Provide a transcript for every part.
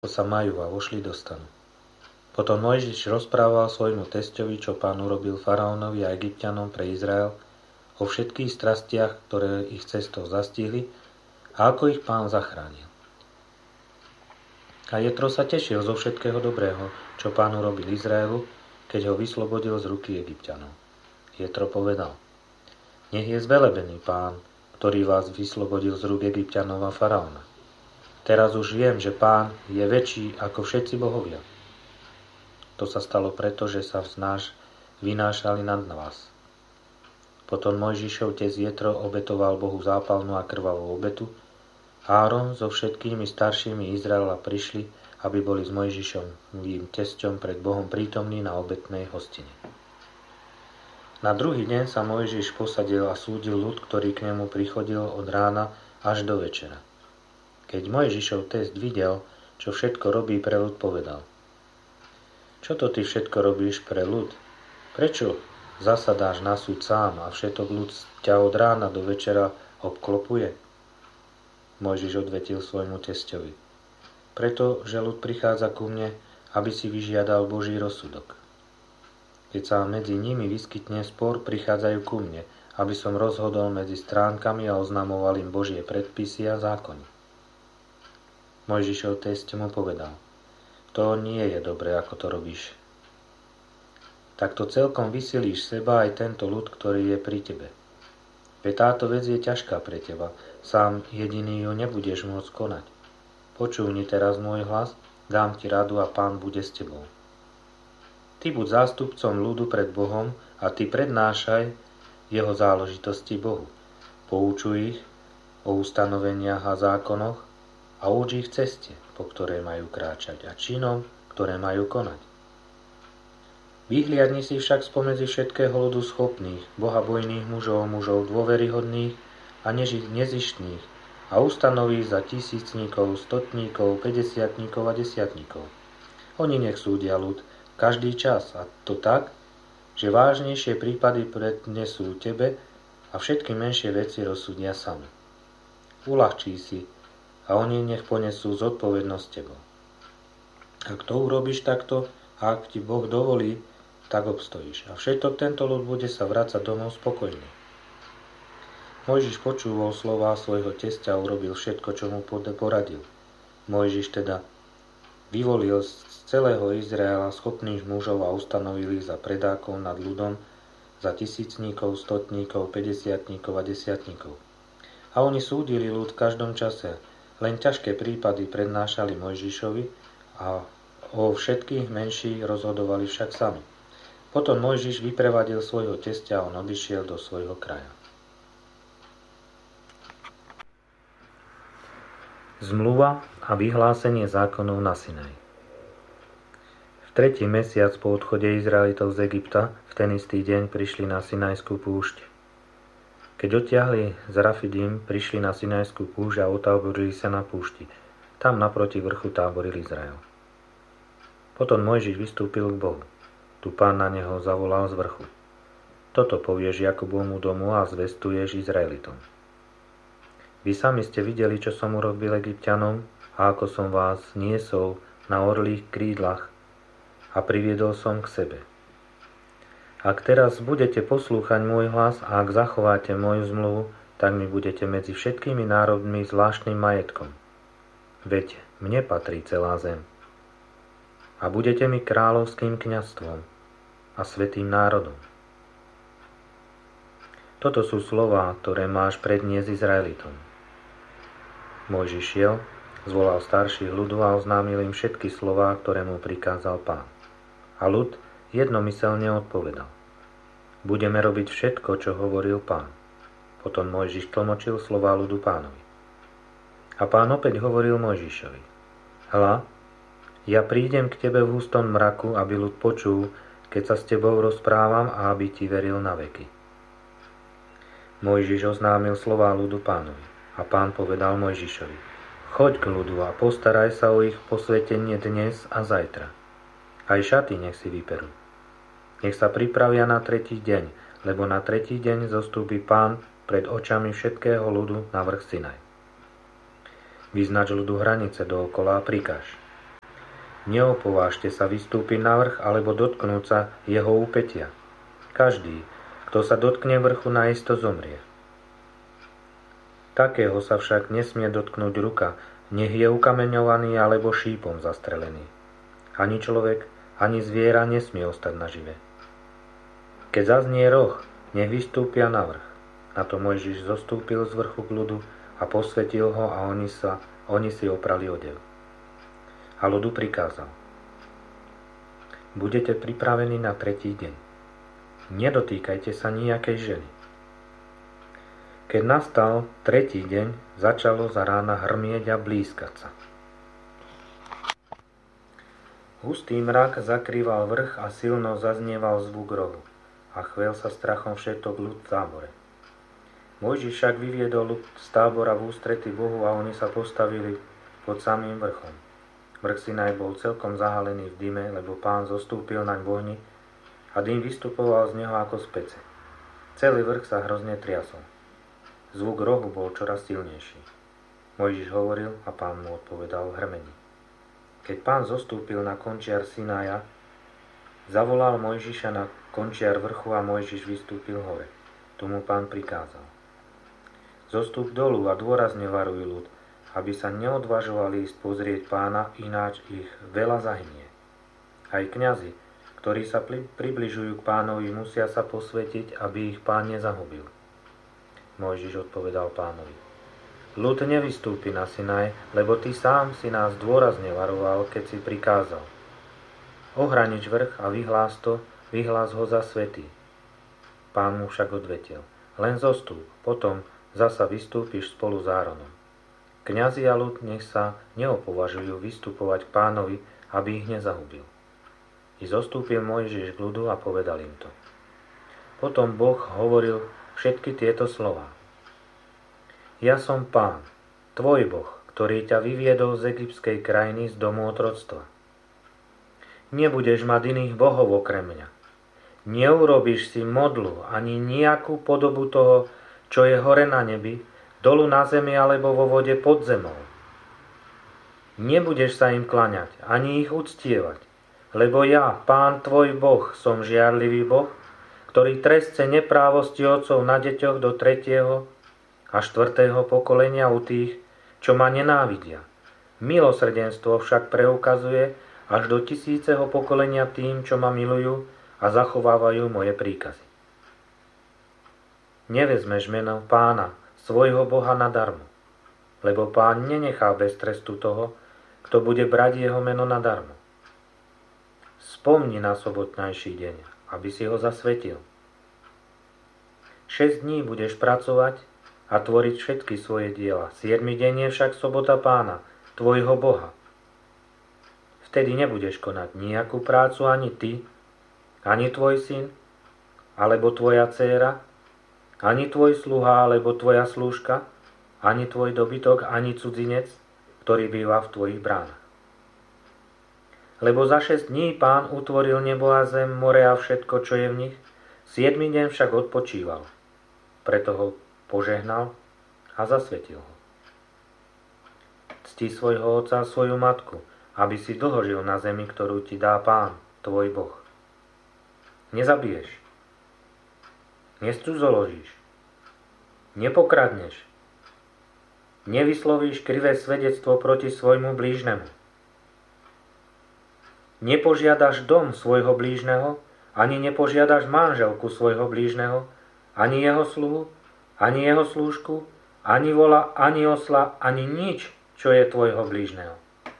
sa majú a vošli do stanu. Potom Mojžiš rozprával svojmu testovi, čo Pán urobil faraónovi a Egypťanom pre Izrael, o všetkých strastiach, ktoré ich cestou zastihli a ako ich Pán zachránil. A Jetro sa tešil zo všetkého dobrého, čo Pán urobil Izraelu, keď ho vyslobodil z ruky Egypťanov. Jetro povedal: Nech je zvelebený Pán, ktorý vás vyslobodil z rúk Egypťanov a faraóna. Teraz už viem, že Pán je väčší ako všetci bohovia. To sa stalo preto, že sa vynášali nad vás. Potom Mojžišov otec Jetro obetoval Bohu zápalnú a krvavú obetu. Áron so všetkými staršími Izraela prišli, aby boli s Mojžišovým tesťom pred Bohom prítomní na obetnej hostine. Na druhý deň sa Mojžiš posadil a súdil ľud, ktorý k nemu prichodil od rána až do večera. Keď Mojžišov test videl, čo všetko robí pre ľud, povedal: Čo to ty všetko robíš pre ľud? Prečo zasadáš na súd sám a všetok ľud ťa od rána do večera obklopuje? Mojžiš odvetil svojmu testovi: Preto, že ľud prichádza ku mne, aby si vyžiadal Boží rozsudok. Keď sa medzi nimi vyskytne spor, prichádzajú ku mne, aby som rozhodol medzi stránkami a oznamoval im Božie predpisy a zákony. Mojžišov test mu povedal: To nie je dobré, ako to robíš. Takto celkom vysilíš seba aj tento ľud, ktorý je pri tebe. Veď táto vec je ťažká pre teba, sám jediný ju nebudeš môcť konať. Počúvni teraz môj hlas, dám ti radu a Pán bude s tebou. Ty buď zástupcom ľudu pred Bohom a ty prednášaj jeho záležitosti Bohu. Poučuj ich o ustanoveniach a zákonoch a uč ich ceste, po ktorej majú kráčať, a činom, ktoré majú konať. Vyhliadni si však spomedzi všetkého ľudu schopných, bohabojných mužov dôveryhodných a nezištných a ustanoví za tisícníkov, stotníkov, päťdesiatníkov a desiatníkov. Oni nech súdia ľud každý čas, a to tak, že vážnejšie prípady prednesú tebe a všetky menšie veci rozsúdia sami. Uľahčí si a oni nech ponesú zodpovednosť tebou. Ak to urobíš takto, a ak ti Boh dovolí, tak obstojíš. A všetok tento ľud bude sa vrácať domov spokojne. Mojžiš počúval slová svojho tesťa a urobil všetko, čo mu poradil. Mojžiš teda vyvolil z celého Izraela schopných mužov a ustanovil ich za predákov nad ľudom, za tisícníkov, stotníkov, päťdesiatníkov a desiatníkov. A oni súdili ľud v každom čase. Len ťažké prípady prednášali Mojžišovi a o všetkých menších rozhodovali však sami. Potom Mojžiš vyprevadil svojho tesťa a on odišiel do svojho kraja. Zmluva a vyhlásenie zákonov na Sinaj. V 3. mesiac po odchode Izraelitov z Egypta v ten istý deň prišli na Sinajskú púšť. Keď odtiahli z Rafidim, prišli na Sinajskú púšť a otáborili sa na púšti. Tam naproti vrchu táboril Izrael. Potom Mojžiš vystúpil k Bohu. Tu Pán na neho zavolal z vrchu: Toto povieš Jakubovmu domu a zvestuješ Izraelitom. Vy sami ste videli, čo som urobil Egypťanom a ako som vás niesol na orlých krídlach a priviedol som k sebe. Ak teraz budete poslúchať môj hlas a ak zachováte moju zmluvu, tak mi budete medzi všetkými národmi zvláštnym majetkom. Veď mne patrí celá zem. A budete mi kráľovským kňazstvom a svätým národom. Toto sú slová, ktoré máš predniesť Izraelitom. Mojžiš šiel, zvolal starších ľudu a oznámil im všetky slová, ktoré mu prikázal Pán. A ľud jednomyselne odpovedal: Budeme robiť všetko, čo hovoril Pán. Potom Mojžiš tlmočil slová ľudu Pánovi. A Pán opäť hovoril Mojžišovi: Hľa, ja prídem k tebe v hustom mraku, aby ľud počul, keď sa s tebou rozprávam, a aby ti veril na veky. Mojžiš oznámil slová ľudu Pánovi. A Pán povedal Mojžišovi: Choď k ľudu a postaraj sa o ich posvetenie dnes a zajtra. Aj šaty nech si vyperú. Nech sa pripravia na 3. deň, lebo na 3. deň zostúpi Pán pred očami všetkého ľudu na vrch Sinaj. Vyznač ľudu hranice dookola a prikáž: Neopovážte sa vystúpiť na vrch alebo dotknúť sa jeho úpätia. Každý, kto sa dotkne vrchu, naisto zomrie. Takého sa však nesmie dotknúť ruka, nech je ukameňovaný alebo šípom zastrelený. Ani človek, ani zviera nesmie ostať nažive. Keď zaznie roh, nech vystúpia na vrch. Na to Mojžiš zostúpil z vrchu k ľudu a posvetil ho a oni si oprali odev. A ľudu prikázal: Budete pripravení na tretí deň. Nedotýkajte sa nijakej ženy. Keď nastal tretí deň, začalo za rána hrmieť a blízkať sa. Hustý mrak zakrýval vrch a silno zaznieval zvuk rohu a chvel sa strachom všetok ľud v tábore. Mojžiš však vyviedol ľud z tábora v ústrety Bohu a oni sa postavili pod samým vrchom. Vrch Sinaj bol celkom zahalený v dyme, lebo Pán zostúpil naň v ohni a dym vystupoval z neho ako z pece. Celý vrch sa hrozne triasol. Zvuk rohu bol čoraz silnejší. Mojžiš hovoril a Pán mu odpovedal v hrmení. Keď Pán zostúpil na končiar Sinaja, zavolal Mojžiša na končiar vrchu a Mojžiš vystúpil hore. Tu mu Pán prikázal: Zostúp dolu a dôrazne varuj ľud, aby sa neodvažovali ísť pozrieť Pána, ináč ich veľa zahynie. Aj kňazi, ktorí sa približujú k Pánovi, musia sa posvätiť, aby ich Pán nezahubil. Mojžiš odpovedal Pánovi: Ľud nevystúpi na Sinaj, lebo ty sám si nás dôrazne varoval, keď si prikázal: Ohranič vrch a vyhlás ho za svätý. Pán mu však odvetil: Len zostúp, potom zasa vystúpiš spolu s Áronom. Kňazi a ľud nech sa neopovažujú vystupovať k Pánovi, aby ich nezahubil. I zostúpil Mojžiš k ľudu a povedal im to. Potom Boh hovoril všetky tieto slová: Ja som Pán, tvoj Boh, ktorý ťa vyviedol z egyptskej krajiny, z domu otroctva. Nebudeš mať iných bohov okrem mňa. Neurobíš si modlu ani nejakú podobu toho, čo je hore na nebi, dolu na zemi alebo vo vode pod zemou. Nebudeš sa im klaňať, ani ich uctievať, lebo ja, Pán tvoj Boh, som žiarlivý Boh, ktorý trestce neprávosti otcov na deťoch do 3. a 4. pokolenia u tých, čo ma nenávidia. Milosrdenstvo však preukazuje až do 1000. pokolenia tým, čo ma milujú a zachovávajú moje príkazy. Nevezmeš meno Pána, svojho Boha nadarmo, lebo Pán nenechá bez trestu toho, kto bude brať jeho meno nadarmo. Spomni na sobotnejší deň, aby si ho zasvetil. 6 dní budeš pracovať a tvoriť všetky svoje diela. 7. deň je však sobota Pána, tvojho Boha. Vtedy nebudeš konať nejakú prácu ani ty, ani tvoj syn, alebo tvoja dcéra, ani tvoj sluha, alebo tvoja slúžka, ani tvoj dobytok, ani cudzinec, ktorý býva v tvojich bránach. Lebo za 6 dní Pán utvoril nebo a zem, more a všetko, čo je v nich, 7. deň však odpočíval. Preto ho požehnal a zasvetil ho. Cti svojho otca a svoju matku, aby si dlho žil na zemi, ktorú ti dá Pán, tvoj Boh. Nezabiješ. Nescudzoložíš. Nepokradneš. Nevyslovíš krivé svedectvo proti svojmu blížnemu. Nepožiadaš dom svojho blížneho, ani nepožiadaš manželku svojho blížneho, ani jeho sluhu, ani jeho slúžku, ani vola, ani osla, ani nič, čo je tvojho blížneho.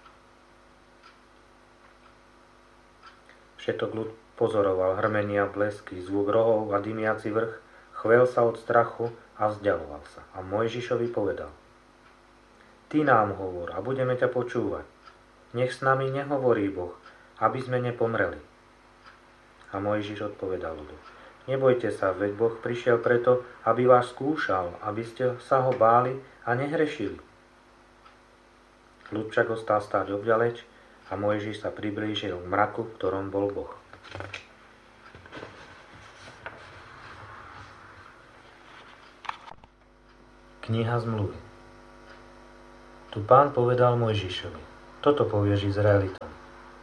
Všetok ľud pozoroval hrmenia, blesky, zvuk rohov a dymiaci vrch, chvel sa od strachu a vzdialoval sa. A Mojžišovi povedal: Ty nám hovor a budeme ťa počúvať. Nech s nami nehovorí Boh, aby sme nepomreli. A Mojžiš odpovedal ľudu: Nebojte sa, veď Boh prišiel preto, aby vás skúšal, aby ste sa ho báli a nehrešili. Ľud však ostal stáť obďaleč a Mojžiš sa priblížil k mraku, v ktorom bol Boh. Kniha zmluvy. Tu Pán povedal Mojžišovi: Toto povieš Izraelitom: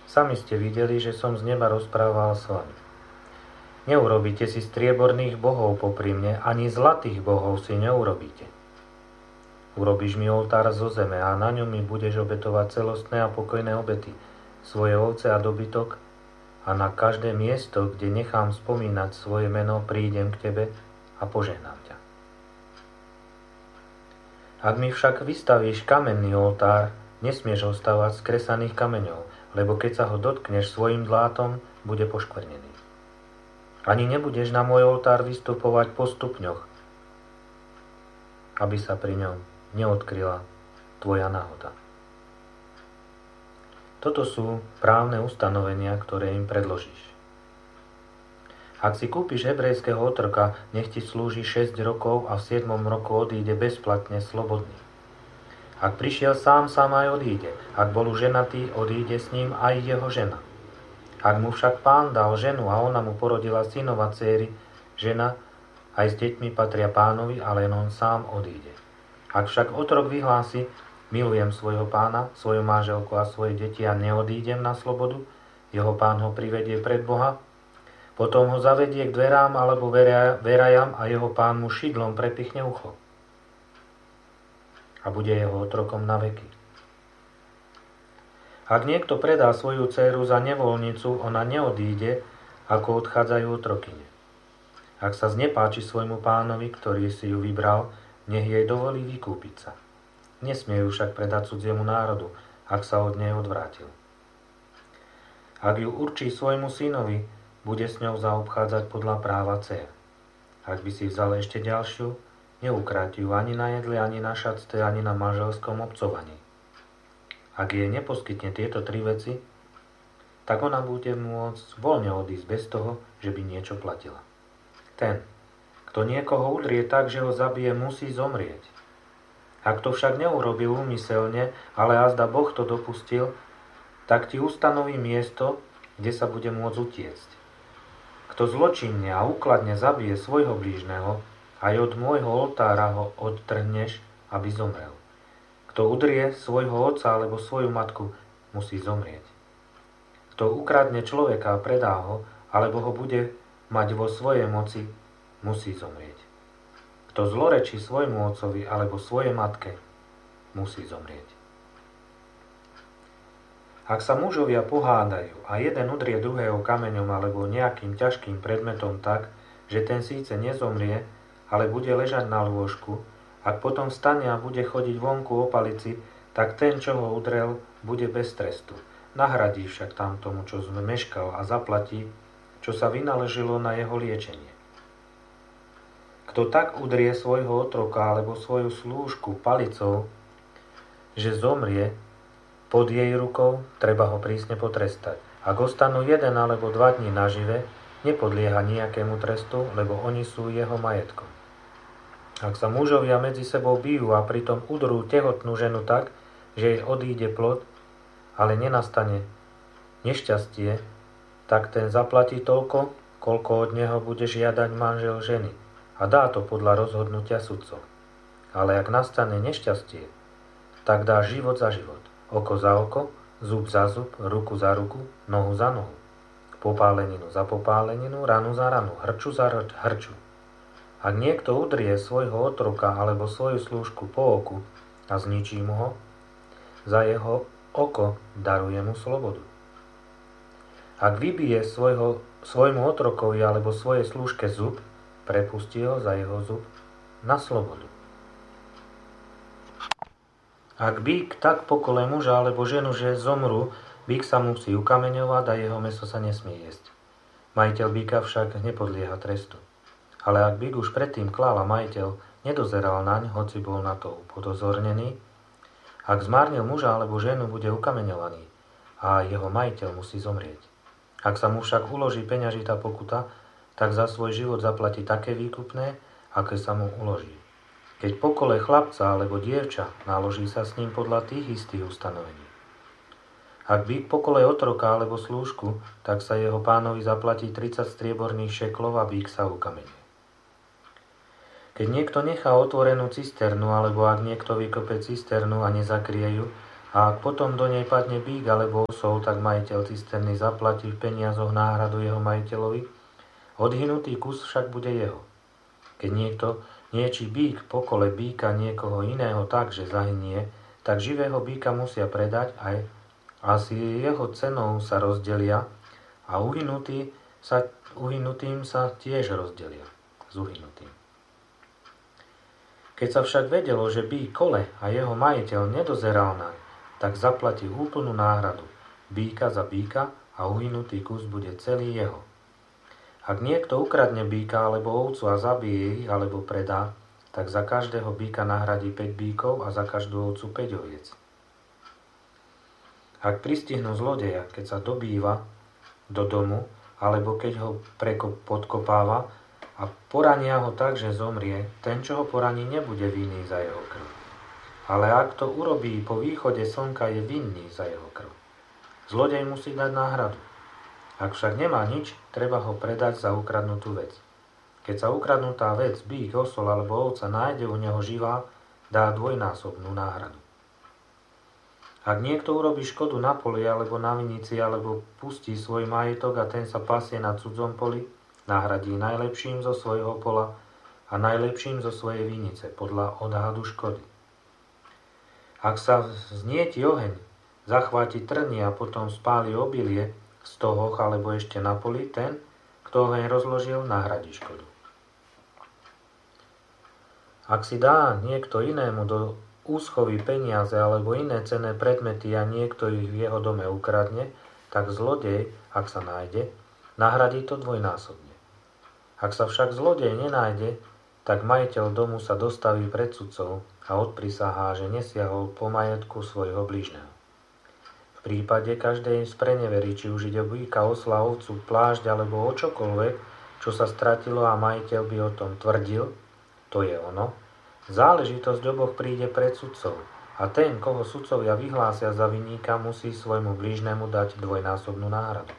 Sami ste videli, že som z neba rozprával s vami. Neurobíte si strieborných bohov popri mne, ani zlatých bohov si neurobíte. Urobíš mi oltár zo zeme a na ňom mi budeš obetovať celostné a pokojné obety, svoje ovce a dobytok, a na každé miesto, kde nechám spomínať svoje meno, prídem k tebe a požehnám ťa. Ak mi však vystavíš kamenný oltár, nesmieš ho stavať z kresaných kameňov, lebo keď sa ho dotkneš svojim dlátom, bude poškvrnený. Ani nebudeš na môj oltár vystupovať po stupňoch, aby sa pri ňom neodkryla tvoja náhoda. Toto sú právne ustanovenia, ktoré im predložíš. Ak si kúpiš hebrejského otroka, nech ti slúži 6 rokov a v 7. roku odíde bezplatne slobodný. Ak prišiel sám aj odíde. Ak bol ženatý, odíde s ním aj jeho žena. Ak mu však pán dal ženu a ona mu porodila synov a dcéry, žena aj s deťmi patria pánovi, ale len on sám odíde. Ak však otrok vyhlási, milujem svojho pána, svoju manželku a svoje deti a neodídem na slobodu, jeho pán ho privedie pred Boha, potom ho zavedie k dverám alebo verajam a jeho pán mu šidlom prepichne ucho. A bude jeho otrokom na veky. Ak niekto predá svoju dcéru za nevoľnicu, ona neodíde, ako odchádzajú otrokyne. Ak sa znepáči svojmu pánovi, ktorý si ju vybral, nech jej dovolí vykúpiť sa. Nesmie ju však predať cudziemu národu, ak sa od nej odvrátil. Ak ju určí svojmu synovi, bude s ňou zaobchádzať podľa práva dcér. Ak by si vzal ešte ďalšiu, neukráti ju ani na jedle, ani na šatstve, ani na manželskom obcovaní. Ak jej neposkytne tieto 3 veci, tak ona bude môcť voľne odísť bez toho, že by niečo platila. Ten, kto niekoho udrie tak, že ho zabije, musí zomrieť. Ak to však neurobil úmyselne, ale azda Boh to dopustil, tak ti ustanoví miesto, kde sa bude môcť utiecť. Kto zločinne a úkladne zabije svojho blížneho, aj od môjho oltára ho odtrhneš, aby zomrel. Kto udrie svojho otca alebo svoju matku, musí zomrieť. Kto ukradne človeka a predá ho, alebo ho bude mať vo svojej moci, musí zomrieť. Kto zlorečí svojmu otcovi alebo svojej matke, musí zomrieť. Ak sa mužovia pohádajú a jeden udrie druhého kameňom alebo nejakým ťažkým predmetom tak, že ten síce nezomrie, ale bude ležať na lôžku, ak potom vstane a bude chodiť vonku o palici, tak ten, čo ho udrel, bude bez trestu. Nahradí však tam tomu, čo zmeškal a zaplatí, čo sa vynaložilo na jeho liečenie. Kto tak udrie svojho otroka alebo svoju slúžku palicou, že zomrie pod jej rukou, treba ho prísne potrestať. Ak ostanú 1 alebo 2 dní nažive, nepodlieha nejakému trestu, lebo oni sú jeho majetkom. Ak sa mužovia medzi sebou bijú a pritom udrú tehotnú ženu tak, že jej odíde plod, ale nenastane nešťastie, tak ten zaplatí toľko, koľko od neho bude žiadať manžel ženy a dá to podľa rozhodnutia sudcov. Ale ak nastane nešťastie, tak dá život za život, oko za oko, zub za zub, ruku za ruku, nohu za nohu, popáleninu za popáleninu, ranu za ranu, hrču za hrču. Ak niekto udrie svojho otroka alebo svoju slúžku po oku a zničí mu ho, za jeho oko daruje mu slobodu. Ak vybije svojmu otrokovi alebo svojej slúžke zub, prepustí ho za jeho zub na slobodu. Ak bík tak pokole muža alebo ženu, že zomru, bík sa musí ukameňovať a jeho mäso sa nesmie jesť. Majiteľ bíka však nepodlieha trestu. Ale ak bík už predtým klal a majiteľ nedozeral naň, hoci bol na to upozornený, ak zmárnil muža alebo ženu, bude ukameňovaný a jeho majiteľ musí zomrieť. Ak sa mu však uloží peňažitá pokuta, tak za svoj život zaplatí také výkupné, aké sa mu uloží. Keď pokole chlapca alebo dievča, naloží sa s ním podľa tých istých ustanovení. Ak bík pokole otroka alebo slúžku, tak sa jeho pánovi zaplatí 30 strieborných šeklov a bík sa ukamení. Keď niekto nechá otvorenú cisternu, alebo ak niekto vykope cisternu a nezakrie ju, A ak potom do nej padne bík alebo osol, tak majiteľ cisterny zaplatí v peniazoch náhradu jeho majiteľovi, odhynutý kus však bude jeho. Keď niekto niečí bík po kole bíka niekoho iného tak, že zahynie, tak živého bíka musia predať aj a s jeho cenou sa rozdelia a uhynutým sa tiež rozdelia s uhynutým. Keď sa však vedelo, že bík kole a jeho majiteľ nedozeral naň, tak zaplatí úplnú náhradu, bíka za bíka a uhynutý kus bude celý jeho. Ak niekto ukradne bíka alebo ovcu a zabije ich alebo predá, tak za každého bíka nahradí 5 bíkov a za každú ovcu 5 oviec. Ak pristihnú zlodeja, keď sa dobýva do domu, alebo keď ho podkopáva a porania ho tak, že zomrie, ten, čo ho poraní, nebude vinný za jeho krv. Ale ak to urobí po východe slnka, je vinný za jeho krv. Zlodej musí dať náhradu. Ak však nemá nič, treba ho predať za ukradnutú vec. Keď sa ukradnutá vec, bík, osol alebo ovca nájde u neho živá, dá dvojnásobnú náhradu. Ak niekto urobí škodu na poli alebo na vinici, alebo pustí svoj majetok a ten sa pasie na cudzom poli, nahradí najlepším zo svojho pola a najlepším zo svojej vinice podľa odhadu škody. Ak sa vznieti oheň, zachváti trny a potom spáli obilie v stohoch alebo ešte na poli, ten, kto oheň rozložil, nahradí škodu. Ak si dá niekto inému do úschovy peniaze alebo iné cenné predmety a niekto ich v jeho dome ukradne, tak zlodej, ak sa nájde, nahradí to dvojnásobne. Ak sa však zlodej nenájde, tak majiteľ domu sa dostaví pred sudcov a odprisahá, že nesiahol po majetku svojho blížneho. V prípade každej sprenevery, či už ide o býka, osla, ovcu, plášť alebo o čokoľvek, čo sa stratilo a majiteľ by o tom tvrdil, to je ono, záležitosť oboch príde pred sudcov a ten, koho sudcovia vyhlásia za vinníka, musí svojmu blížnemu dať dvojnásobnú náhradu.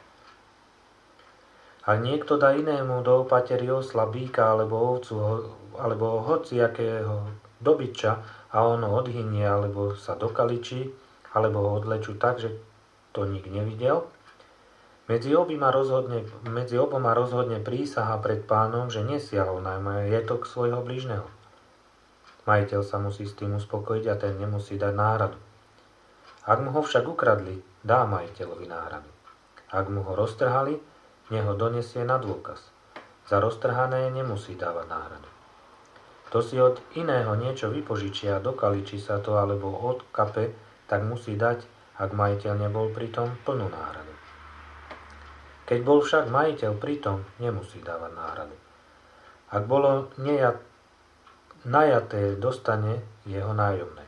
Ak niekto dá inému do opatery osla, býka alebo ovcu alebo hociakého dobytča a ono odhynie alebo sa dokaličí alebo ho odlečú tak, že to nik nevidel, medzi oboma rozhodne prísaha pred pánom, že nesiahol na majetok svojho blížneho. Majiteľ sa musí s tým uspokojiť a ten nemusí dať náhradu. Ak mu ho však ukradli, dá majiteľovi náhradu. Ak mu ho roztrhali, nech ho donesie na dôkaz. Za roztrhané nemusí dávať náhradu. Kto si od iného niečo vypožičia, dokaličí sa to alebo odkape, tak musí dať, ak majiteľ nebol pritom, plnú náhradu. Keď bol však majiteľ pritom, nemusí dávať náhradu. Ak bolo najaté, dostane jeho nájomné.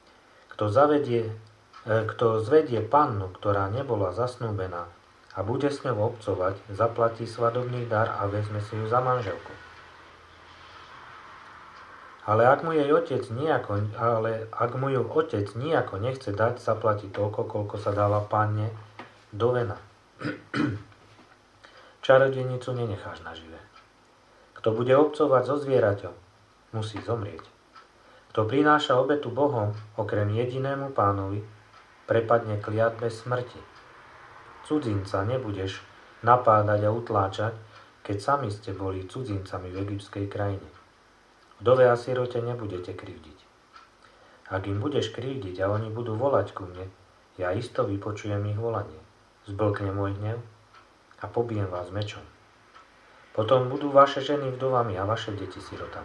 Kto zvedie pannu, ktorá nebola zasnúbená a bude s ňou obcovať, zaplatí svadobný dar a vezme si ju za manželku. Ale ak mu ju otec nijako nechce dať, zaplatí toľko, koľko sa dáva panne do vena. Čarodejnicu nenecháš nažive. Kto bude obcovať so zvieraťom, musí zomrieť. Kto prináša obetu Bohom, okrem jedinému pánovi, prepadne kliatbe smrti. Cudzinca nebudeš napádať a utláčať, keď sami ste boli cudzincami v egyptskej krajine. Vdove a sirote nebudete krivdiť. Ak im budeš krivdiť a oni budú volať ku mne, ja isto vypočujem ich volanie. Zblkne môj hnev a pobijem vás mečom. Potom budú vaše ženy vdovami a vaše deti sirotami.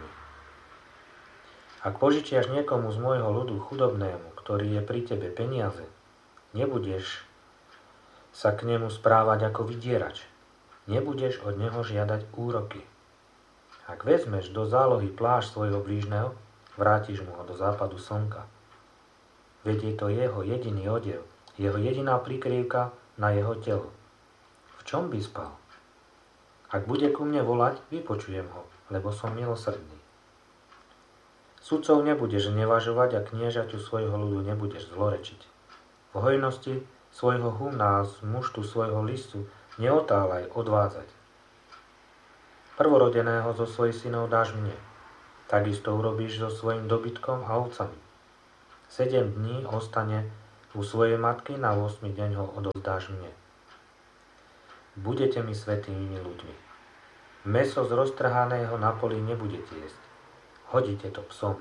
Ak požičiaš niekomu z môjho ľudu chudobnému, ktorý je pri tebe peniaze, nebudeš sa k nemu správať ako vydierač. Nebudeš od neho žiadať úroky. Ak vezmeš do zálohy plášť svojho blížneho, vrátiš mu ho do západu slnka. Veď je to jeho jediný odev, jeho jediná prikrývka na jeho telo. V čom by spal? Ak bude ku mne volať, vypočujem ho, lebo som milosrdný. Sudcov nebudeš nevažovať a kniežaťu svojho ľudu nebudeš zlorečiť. V hojnosti svojho humna a z muštu svojho listu neotálaj odvádzať. Prvorodeného zo svojich synov dáš mne. Takisto urobíš so svojim dobytkom a ovcami. 7 dní ostane u svojej matky, na 8. deň ho odovzdáš mne. Budete mi svätými ľuďmi. Mäso z roztrhaného na poli nebudete jesť. Hodíte to psom.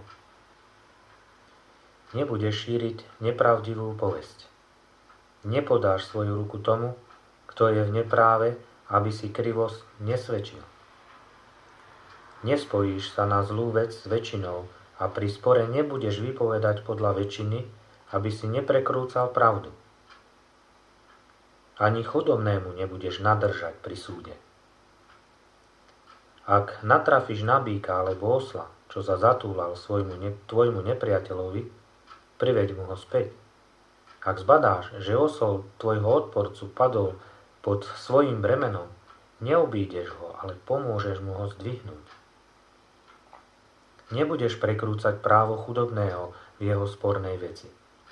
Nebudeš šíriť nepravdivú povesť. Nepodáš svoju ruku tomu, kto je v nepráve, aby si krivosť nesvedčil. Nespojíš sa na zlú vec s väčšinou a pri spore nebudeš vypovedať podľa väčšiny, aby si neprekrúcal pravdu. Ani chudobnému nebudeš nadržať pri súde. Ak natrafíš na býka alebo osla, čo sa zatúlal tvojmu nepriateľovi, priveď mu ho späť. Ak zbadáš, že osol tvojho odporcu padol pod svojím bremenom, neobídeš ho, ale pomôžeš mu ho zdvihnúť. Nebudeš prekrúcať právo chudobného v jeho spornej veci.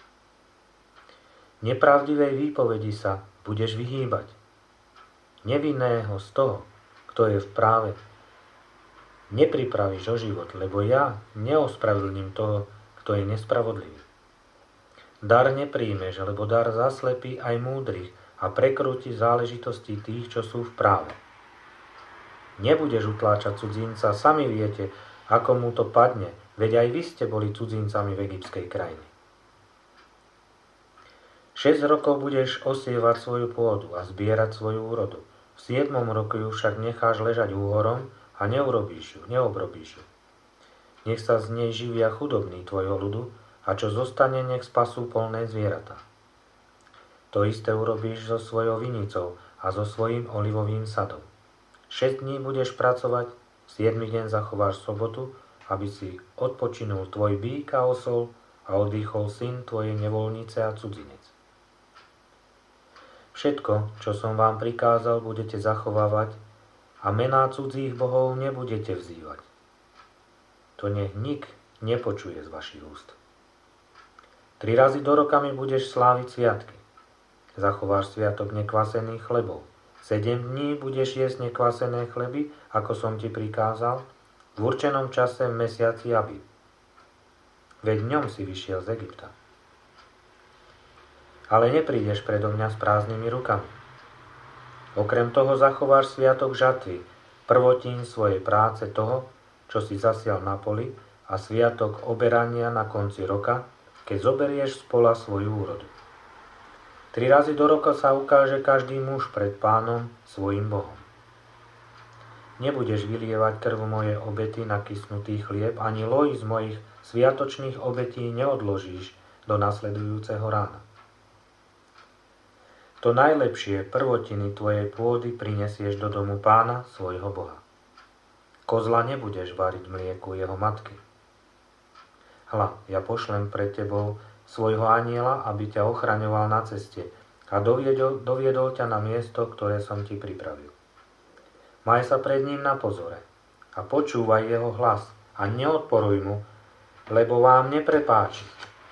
Nepravdivej výpovedi sa budeš vyhýbať. Nevinného z toho, kto je v práve, nepripravíš o život, lebo ja neospravedlním toho, kto je nespravodlivý. Dar nepríjmeš, lebo dar zaslepí aj múdrych a prekrúti záležitosti tých, čo sú v práve. Nebudeš utláčať cudzinca, sami viete, ako mu to padne, veď aj vy ste boli cudzincami v egyptskej krajine. 6 rokov budeš osievať svoju pôdu a zbierať svoju úrodu. V 7. roku ju však necháš ležať úhorom a neobrobíš ju. Nech sa z nej živia chudobní tvojho ľudu a čo zostane, nech spasú polné zvieratá. To isté urobíš so svojou vinicou a so svojím olivovým sadom. 6 dní budeš pracovať, 7. deň zachováš sobotu, aby si odpočinul tvoj býk a osol a oddychol syn tvojej nevoľnice a cudzinec. Všetko, čo som vám prikázal, budete zachovávať a mená cudzích bohov nebudete vzývať. To nech nik nepočuje z vašich úst. 3 razy do roka mi budeš sláviť sviatky. Zachováš sviatok nekvasených chlebov. 7 dní budeš jesť nekvasené chleby, ako som ti prikázal, v určenom čase v mesiaci Abib. Veď v ňom si vyšiel z Egypta. Ale neprídeš predo mňa s prázdnymi rukami. Okrem toho zachováš sviatok žatvy, prvotín svojej práce toho, čo si zasial na poli, a sviatok oberania na konci roka, keď zoberieš z pola svoju úrodu. 3 razy do roka sa ukáže každý muž pred Pánom, svojim Bohom. Nebudeš vylievať krv mojej obety na kysnutý chlieb, ani loj z mojich sviatočných obetí neodložíš do nasledujúceho rána. To najlepšie prvotiny tvojej pôdy prinesieš do domu Pána, svojho Boha. Kozla nebudeš variť mlieku jeho matky. Hľa, ja pošlem pred tebou svojho anjela, aby ťa ochraňoval na ceste a doviedol ťa na miesto, ktoré som ti pripravil. Maj sa pred ním na pozore a počúvaj jeho hlas a neodporuj mu, lebo vám neprepáči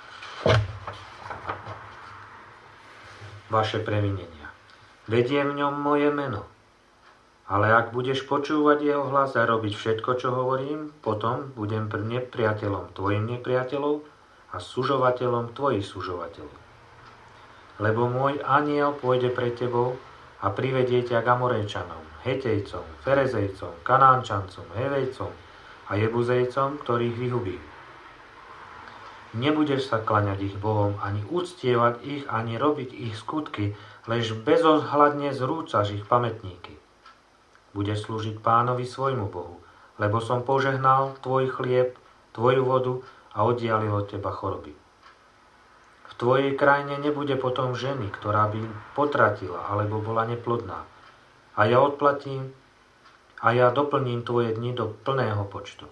vaše previnenia. Vedie v ňom moje meno. Ale ak budeš počúvať jeho hlas a robiť všetko, čo hovorím, potom budem nepriateľom tvojim nepriateľov a sužovateľom tvojich sužovateľov. Lebo môj anjel pôjde pred tebou a privedie ťa k Amorejčanom, Hetejcom, Ferezejcom, Kanánčancom, Hevejcom a Jebuzejcom, ktorých vyhubí. Nebudeš sa klaňať ich bohom, ani uctievať ich, ani robiť ich skutky, lež bezohľadne zrúcaš ich pamätníky. Budeš slúžiť Pánovi svojmu Bohu, lebo som požehnal tvoj chlieb, tvoju vodu a oddialil od teba choroby. V tvojej krajine nebude potom ženy, ktorá by potratila alebo bola neplodná. A ja odplatím a ja doplním tvoje dni do plného počtu.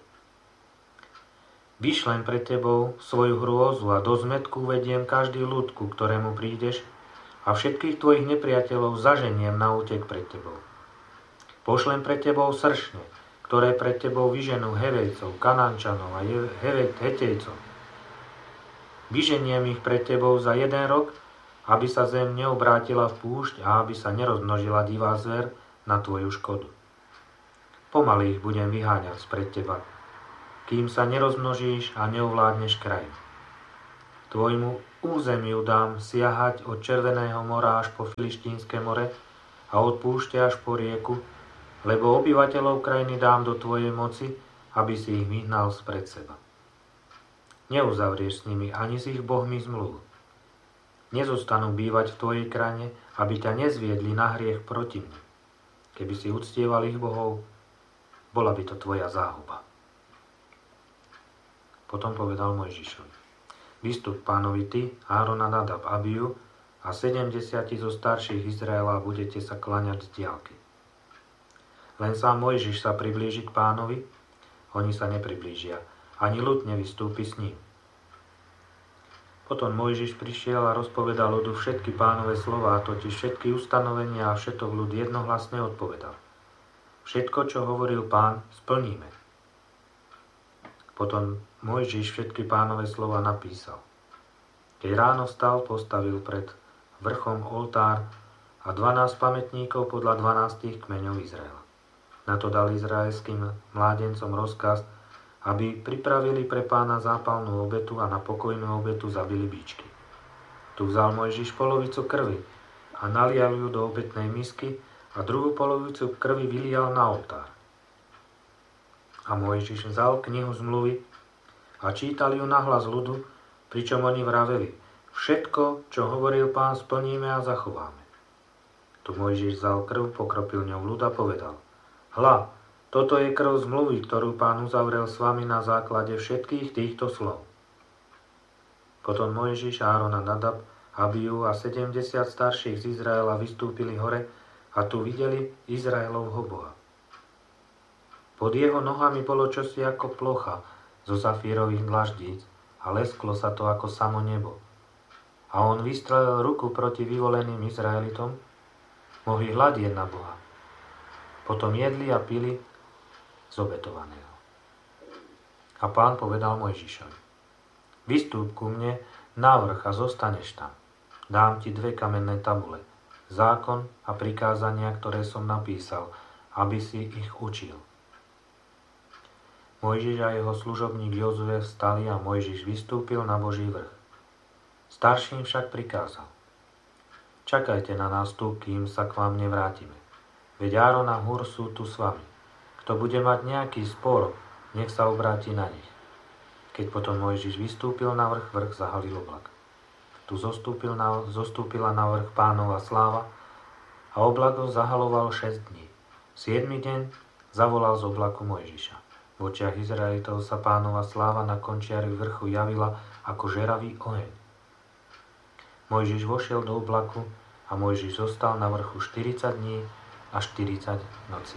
Vyšlem pred tebou svoju hrôzu a do zmätku vediem každý ľud, ku ktorému prídeš, a všetkých tvojich nepriateľov zaženiem na útek pred tebou. Pošlem pred tebou sršne, ktoré pred tebou vyženú Hevejcov, Kanánčanov a Hetejcov. Vyženiem ich pred tebou za 1 rok, aby sa zem neobrátila v púšť a aby sa nerozmnožila divá zver na tvoju škodu. Pomaly ich budem vyháňať spred teba, kým sa nerozmnožíš a neovládneš kraj. územiu dám siahať od Červeného mora až po Filištínske more a od púšte až po rieku, lebo obyvateľov krajiny dám do tvojej moci, aby si ich vyhnal spred seba. Neuzavrieš s nimi ani s ich bohmi zmluvu. Nezostanú bývať v tvojej krajine, aby ťa nezviedli na hriech proti mne. Keby si uctieval ich bohov, bola by to tvoja záhuba. Potom povedal Mojžišovi: Vystup Pánovi ty, Áron a Nadab, Abiu a 70 zo starších Izraela budete sa kláňať z diaľky. Len sám Mojžiš sa priblíži k Pánovi, oni sa nepriblížia, ani ľud nevystúpi s ním. Potom Mojžiš prišiel a rozpovedal ľudu všetky Pánove slová, totiž všetky ustanovenia a všetok ľud jednohlasne odpovedal: Všetko, čo hovoril Pán, splníme. Potom Mojžiš všetky Pánove slova napísal. Keď ráno vstal, postavil pred vrchom oltár a 12 pamätníkov podľa 12 kmeňov Izraela. Na to dal izraelským mládencom rozkaz, aby pripravili pre Pána zápalnú obetu a na pokojnú obetu zabili bičky. Tu vzal Mojžiš polovicu krvi a nalial ju do obetnej misky a druhú polovicu krvi vylial na oltár. A Mojžiš vzal knihu zmluvy a čítal ju nahlas ľudu, pričom oni vraveli: Všetko, čo hovoril Pán, splníme a zachováme. Tu Mojžiš vzal krv, pokropil ňou ľud a povedal: Hľa, toto je krv zmluvy, ktorú Pán uzavrel s vami na základe všetkých týchto slov. Potom Mojžiš, Áron a Nadab, Abiu a 70 starších z Izraela vystúpili hore a tu videli Izraelovho Boha. Pod jeho nohami bolo čosi ako plocha zo safírových dlaždíc a lesklo sa to ako samo nebo. A on vystrelil ruku proti vyvoleným Izraelitom, mohli hľadieť na Boha. Potom jedli a pili z obetovaného. A Pán povedal Mojžišovi: Vystúp ku mne na vrch a zostaneš tam. Dám ti 2 kamenné tabule, zákon a prikázania, ktoré som napísal, aby si ich učil. Mojžiš a jeho služobník Jozue vstali a Mojžiš vystúpil na Boží vrch. Starším však prikázal: Čakajte na nás tu, kým sa k vám nevrátime. Veď Áron a Hur sú tu s vami. Kto bude mať nejaký spor, nech sa obráti na nich. Keď potom Mojžiš vystúpil na vrch, vrch zahalil oblak. Tu zostúpila na vrch Pánova sláva a oblak ho zahaloval 6 dní. 7. deň zavolal z oblaku Mojžiša. V očiach Izraelitov sa Pánova sláva na končiari vrchu javila ako žeravý oheň. Mojžiš vošiel do oblaku a Mojžiš zostal na vrchu 40 dní a 40 nocí.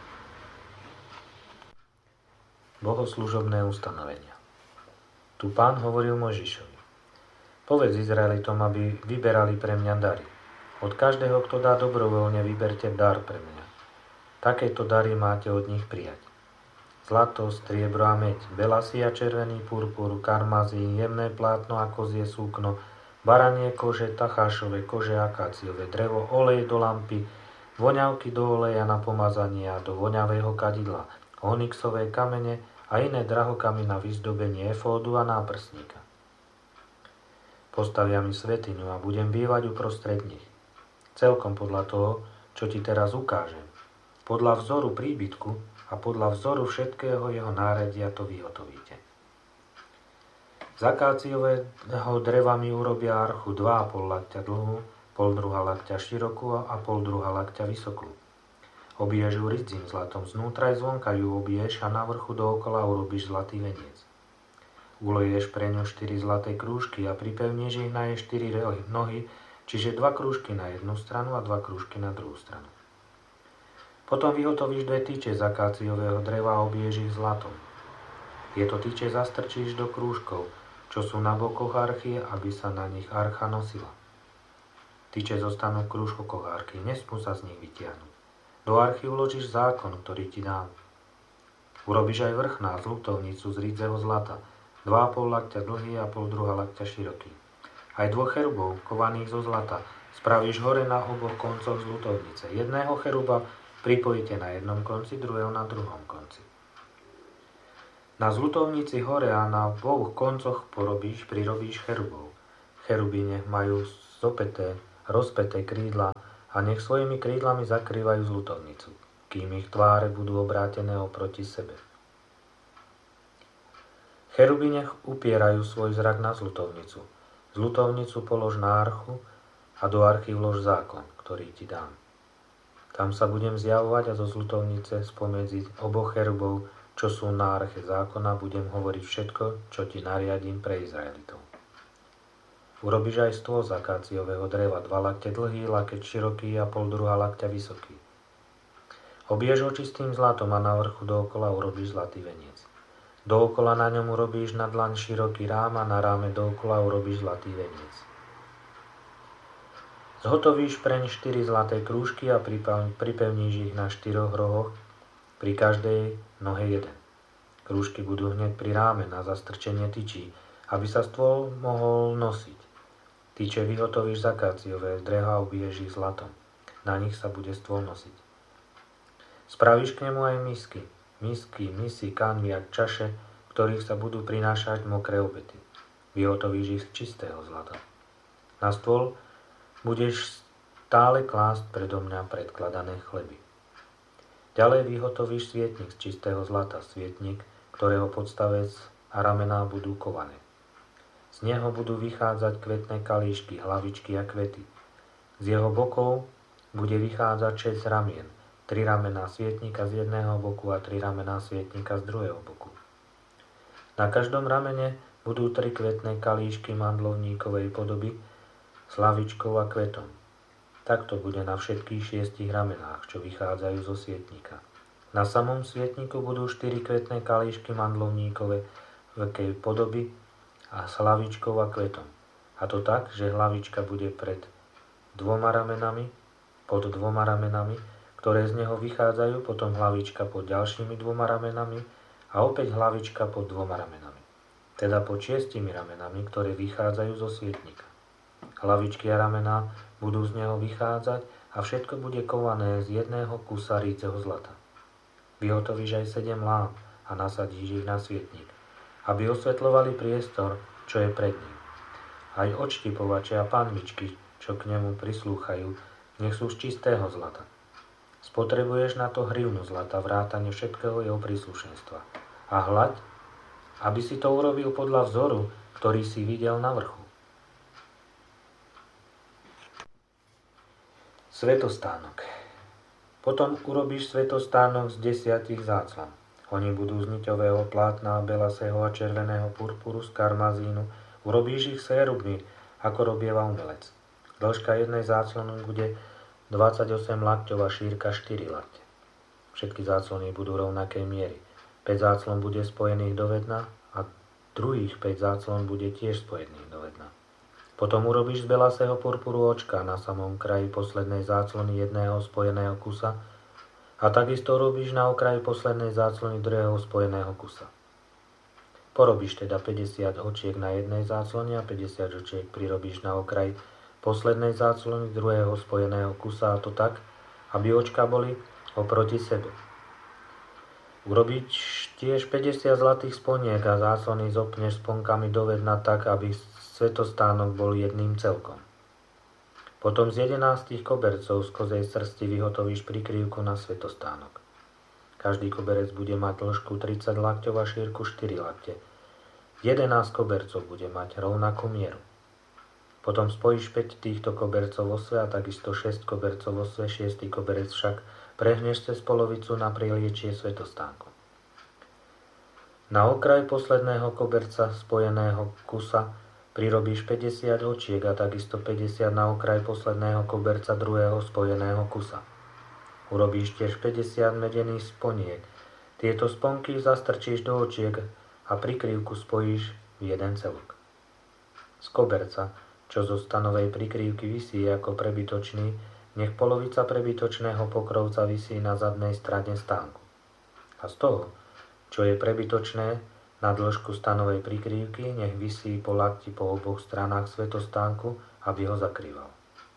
Bohoslužobné ustanovenia. Tu Pán hovoril Mojžišovi: Povedz Izraelitom, aby vyberali pre mňa dary. Od každého, kto dá dobrovoľne, vyberte dar pre mňa. Takéto dary máte od nich prijať: zlato, striebro a meď, belasy a červený purpur, karmazín, jemné plátno a kozie súkno, baranie kože, tachášové kože, akáciové drevo, olej do lampy, voňavky do oleja na pomazanie a do voňavého kadidla, onyxové kamene a iné drahokamy na vyzdobenie efódu a náprsníka. Postavia mi svätyňu a budem bývať uprostred nich. Celkom podľa toho, čo ti teraz ukážem. Podľa vzoru príbytku a podľa vzoru všetkého jeho náredia to vyhotovíte. Z akáciového dreva mi urobia archu 2,5 lakťa dlhú, 0,5 lakťa širokú a 0,5 lakťa vysokú. Obiješ ju ridzím zlatom, znútra aj zvonka ju obiješ a na vrchu dookola urobíš zlatý veniec. Uleješ pre ňu 4 zlaté krúžky a pripevníš ich na jej 4 nohy, čiže 2 krúžky na jednu stranu a 2 krúžky na druhú stranu. Potom vyhotovíš 2 tyče z akáciového dreva a obiješ ich zlatom. Tieto tyče zastrčíš do krúžkov, čo sú na bokoch archy, aby sa na nich archa nosila. Tyče zostanú v krúžkoch archy, nesmú sa z nich vytiahnuť. Do archy uložíš zákon, ktorý ti dám. Urobíš aj vrchná zľutovnicu z rídzeho zlata, 2,5 lakťa dlhý a 0,5 lakťa široký. Aj 2 cherubov, kovaných zo zlata, spravíš hore na oboch koncoch zľutovnice. Jedného cheruba pripojíte na jednom konci, druhého na druhom konci. Na zľutovnici hore a na 2 koncoch prirobíš cherubov. Cheruby nech majú rozpäté krídla a nech svojimi krídlami zakrývajú zľutovnicu, kým ich tváre budú obrátené oproti sebe. Cheruby nech upierajú svoj zrak na zľutovnicu. Zľutovnicu polož na archu a do archy vlož zákon, ktorý ti dám. Tam sa budem zjavovať a zo zľutovnice spomedzi oboch cherubov, čo sú na arche zákona, budem hovoriť všetko, čo ti nariadím pre Izraelitov. Urobíš aj stôl z akáciového dreva, 2 lakte dlhý, lakeť široký a 0,5 lakťa vysoký. Obiež ho čistým zlatom a na vrchu dookola urobíš zlatý veniec. Dookola na ňom urobíš na dlaň široký rám a na ráme dookola urobíš zlatý veniec. Zhotovíš preň 4 zlaté krúžky a pripevníš ich na 4 rohoch, pri každej nohe 1. Krúžky budú hneď pri ráme na zastrčenie tyčí, aby sa stôl mohol nosiť. Tyče vyhotovíš z akáciového dreva a ubiješ ich zlatom. Na nich sa bude stôl nosiť. Spravíš k nemu aj misy, kanvy a čaše, v ktorých sa budú prinášať mokré obety. Vyhotovíš ich z čistého zlata. Na stôl budeš stále klásť predo mňa predkladané chleby. Ďalej vyhotovíš svietnik z čistého zlata, svietnik, ktorého podstavec a ramená budú kované. Z neho budú vychádzať kvetné kalíšky, hlavičky a kvety. Z jeho bokov bude vychádzať 6 ramien, 3 ramená svietnika z jedného boku a 3 ramená svietnika z druhého boku. Na každom ramene budú 3 kvetné kalíšky mandlovníkovej podoby s hlavičkou a kvetom. Takto bude na všetkých 6 ramenách, čo vychádzajú zo svietnika. Na samom svietniku budú 4 kvetné kalíšky mandlovníkovej podoby a s hlavičkou a kvetom. A to tak, že hlavička bude pred 2 ramenami, pod 2 ramenami, ktoré z neho vychádzajú, potom hlavička pod ďalšími 2 ramenami a opäť hlavička pod 2 ramenami. Teda pod 6 ramenami, ktoré vychádzajú zo svietnika. Hlavičky a ramená budú z neho vychádzať a všetko bude kované z jedného kusa ríceho zlata. Vyhotovíš aj 7 lám a nasadíš ich na svietnik, aby osvetľovali priestor, čo je pred ním. Aj odštipovače a panvičky, čo k nemu prislúchajú, nech sú z čistého zlata. Spotrebuješ na to hrivnu zlata, vrátane všetkého jeho príslušenstva. A hľaď, aby si to urobil podľa vzoru, ktorý si videl na vrchu. Svetostánok. Potom urobíš svetostánok z 10 záclon. Oni budú z niťového plátna, belasého a červeného purpuru, z karmazínu. Urobíš ich sérubmi, ako robieva umelec. Dĺžka jednej záclony bude 28 lakťov a šírka 4 lakte. Všetky záclony budú rovnakej miery. 5 záclon bude spojených do vedna a druhých 5 záclon bude tiež spojených do vedna. Potom urobíš z belasého purpuru očka na samom kraji poslednej záclony jedného spojeného kusa a takisto robíš na okraji poslednej záclony druhého spojeného kusa. Porobíš teda 50 očiek na jednej záclone a 50 očiek prirobíš na okraji poslednej záclony druhého spojeného kusa, a to tak, aby očka boli oproti sebe. Urobiť tiež 50 zlatých sponiek a záclony zopneš sponkami do vedna tak, aby svetostánok bol jedným celkom. Potom z 11 kobercov z kozej srsti vyhotovíš prikrývku na svetostánok. Každý koberec bude mať dĺžku 30 lakťov a šírku 4 lakte. 11 kobercov bude mať rovnakú mieru. Potom spojíš 5 týchto kobercov vo sve a takisto 6 kobercov vo sve, 6. koberec však prehneš cez polovicu na priliečie svetostánku. Na okraj posledného koberca spojeného kusa prirobíš 50 očiek a takisto 50 na okraj posledného koberca druhého spojeného kusa. Urobíš tiež 50 medených sponiek. Tieto sponky zastrčíš do očiek a prikrývku spojíš v jeden celok. Z koberca, čo zo stanovej prikrývky visí ako prebytočný, nech polovica prebytočného pokrovca visí na zadnej strane stánku. A z toho, čo je prebytočné, na dĺžku stanovej prikrývky nech visí po lakti po oboch stranách svetostánku, aby ho zakrýval.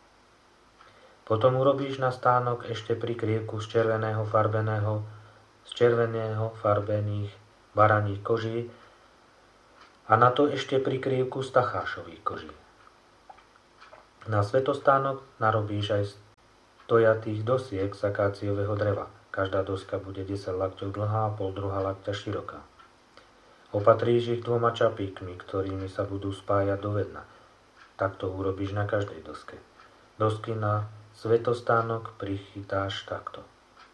Potom urobíš na stánok ešte prikrývku z červeného farbených baraních koží a na to ešte prikrývku z tachášových koží. Na svätostánok narobíš aj stojatých dosiek z akáciového dreva. Každá doska bude 10 lakťov dlhá a pol druhá lakťa široká. Opatríš ich 2 čapíkmi, ktorými sa budú spájať do vedna. Takto urobíš na každej doske. Dosky na svätostánok prichystáš takto.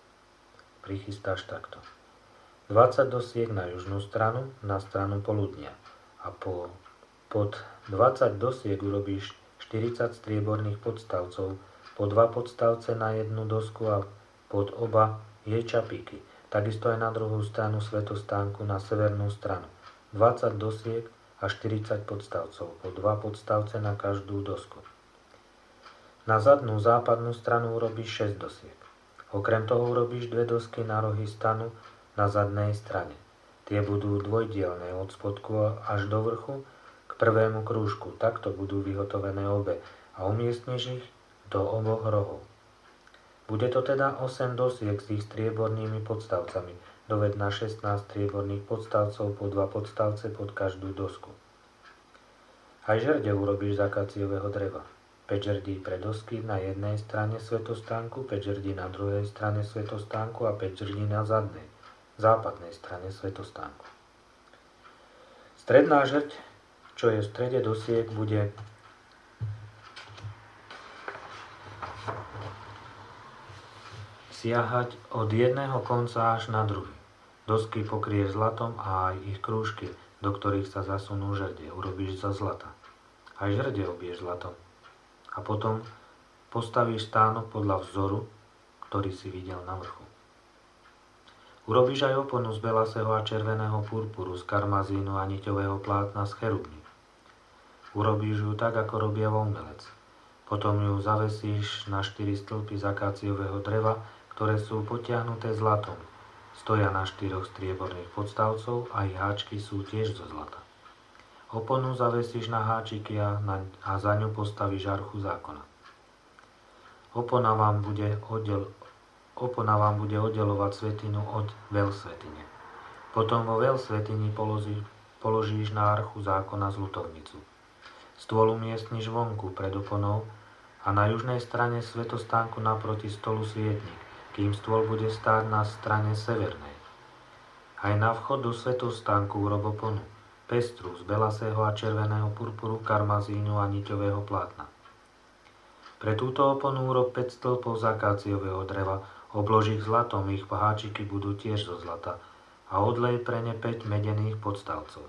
20 dosiek na južnú stranu, na stranu poludnia. A pod 20 dosiek urobíš 40 strieborných podstavcov, po 2 podstavce na jednu dosku a pod oba jej čapíky. Takisto aj na druhú stranu svätostánku na severnú stranu. 20 dosiek a 40 podstavcov, po 2 podstavce na každú dosku. Na zadnú západnú stranu urobíš 6 dosiek. Okrem toho urobíš 2 dosky na rohy stanu na zadnej strane. Tie budú dvojdielne od spodku až do vrchu k prvému krúžku. Takto budú vyhotovené obe a umiestniš ich do oboch rohov. Bude to teda 8 dosiek s ich striebornými podstavcami, doved na 16 strieborných podstavcov po 2 podstavce pod každú dosku. Aj žrde urobíš z akáciového dreva. 5 žrdí pre dosky na jednej strane svätostánku, 5 žrdí na druhej strane svätostánku a 5 žrdí na zadnej, západnej strane svätostánku. Stredná žrť, čo je v strede dosiek, bude siahať od jedného konca až na druhý. Dosky pokrieš zlatom a aj ich krúžky, do ktorých sa zasunú žrde, urobíš zo zlata. Aj žrde obiješ zlatom. A potom postavíš stánok podľa vzoru, ktorý si videl na vrchu. Urobíš aj oponu z belasého a červeného purpuru, z karmazínu a niťového plátna z cherubní. Urobíš ju tak, ako robia voľmelec. Potom ju zavesíš na 4 stĺpy z akáciového dreva, ktoré sú potiahnuté zlatom. Stoja na 4 strieborných podstavcov a ich háčky sú tiež zo zlata. Oponu zavesíš na háčiky a za ňu postavíš archu zákona. Opona vám bude oddelovať svätyňu od veľsvätyne. Potom vo veľsvätyni položíš na archu zákona zlutovnicu. Stôl umiestniš vonku pred oponou a na južnej strane svätostánku naproti stolu svietnik, kým stôl bude stáť na strane severnej. Aj na vchod do svätostánku urob oponu, pestru z belasého a červeného purpuru, karmazínu a niťového plátna. Pre túto oponu urob 5 stĺpov z akáciového dreva, oblož ich zlatom, ich háčiky budú tiež zo zlata a odlej pre ne 5 medených podstavcov.